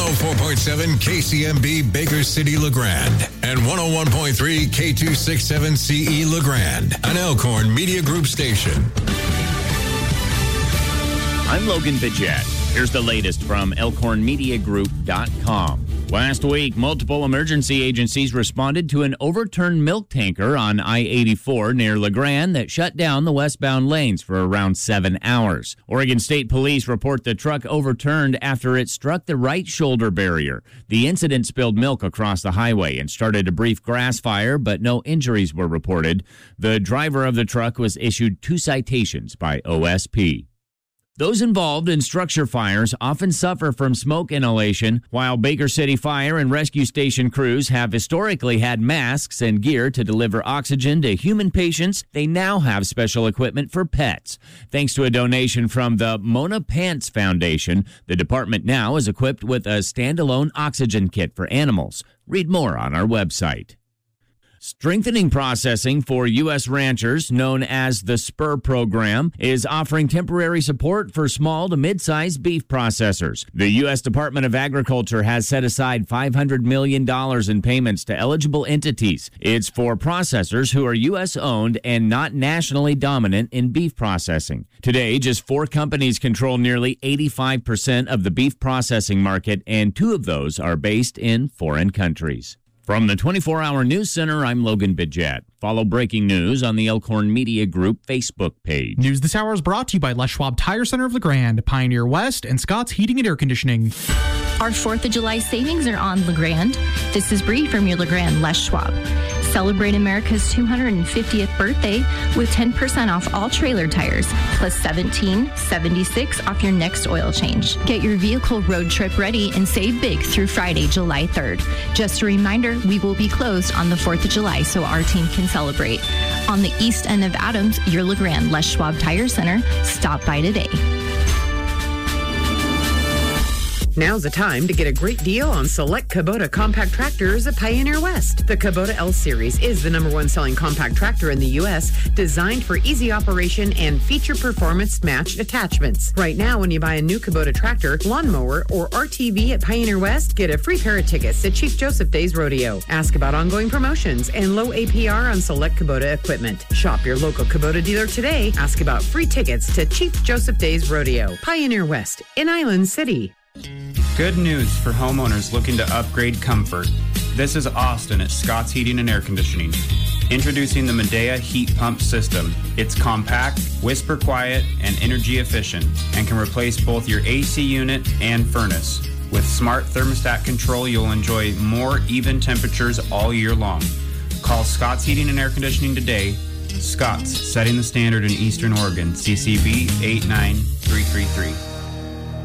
104.7 KCMB Baker City LeGrand and 101.3 K267CE LeGrand, an Elkhorn Media Group station. I'm Logan Bidget. Here's the latest from ElkhornMediaGroup.com. Last week, multiple emergency agencies responded to an overturned milk tanker on I-84 near LeGrand that shut down the westbound lanes for around 7 hours. Oregon State Police report the truck overturned after it struck the right shoulder barrier. The incident spilled milk across the highway and started a brief grass fire, but no injuries were reported. The driver of the truck was issued 2 citations by OSP. Those involved in structure fires often suffer from smoke inhalation. While Baker City Fire and Rescue Station crews have historically had masks and gear to deliver oxygen to human patients, they now have special equipment for pets. Thanks to a donation from the Mona Pants Foundation, the department now is equipped with a standalone oxygen kit for animals. Read more on our website. Strengthening Processing for U.S. ranchers, known as the SPUR program, is offering temporary support for small to mid-sized beef processors. The U.S. Department of Agriculture has set aside $500 million in payments to eligible entities. It's for processors who are U.S.-owned and not nationally dominant in beef processing. Today, just 4 companies control nearly 85% of the beef processing market, and 2 of those are based in foreign countries. From the 24-Hour News Center, I'm Logan Bidget. Follow breaking news on the Elkhorn Media Group Facebook page. News this hour is brought to you by Les Schwab Tire Center of LeGrand, Pioneer West, and Scott's Heating and Air Conditioning. Our 4th of July savings are on LeGrand. This is Bree from your LeGrand Les Schwab. Celebrate America's 250th birthday with 10% off all trailer tires, plus $17.76 off your next oil change. Get your vehicle road trip ready and save big through Friday, July 3rd. Just a reminder, we will be closed on the 4th of July so our team can celebrate. On the east end of Adams, your LeGrand Les Schwab Tire Center. Stop by today. Now's the time to get a great deal on select Kubota compact tractors at Pioneer West. The Kubota L-Series is the #1 selling compact tractor in the U.S., designed for easy operation and feature performance matched attachments. Right now, when you buy a new Kubota tractor, lawnmower, or RTV at Pioneer West, get a free pair of tickets at Chief Joseph Days Rodeo. Ask about ongoing promotions and low APR on select Kubota equipment. Shop your local Kubota dealer today. Ask about free tickets to Chief Joseph Days Rodeo. Pioneer West in Island City. Good news for homeowners looking to upgrade comfort. This is Austin at Scott's Heating and Air Conditioning. Introducing the Medea Heat Pump System. It's compact, whisper quiet, and energy efficient, and can replace both your AC unit and furnace. With smart thermostat control, you'll enjoy more even temperatures all year long. Call Scott's Heating and Air Conditioning today. Scott's, setting the standard in Eastern Oregon. CCB 89333.